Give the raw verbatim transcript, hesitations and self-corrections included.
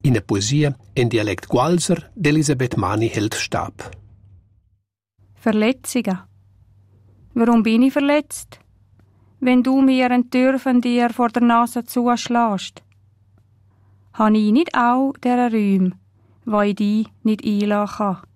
in der Poesie in Dialekt Gualser d'Elisabeth Mani hält Stab. Verletzungen. Warum bin ich verletzt? Wenn du mir eine Tür von dir vor der Nase zuschlägst. Habe ich nicht auch dieser Räume, wo ich dich nicht einlassen kann?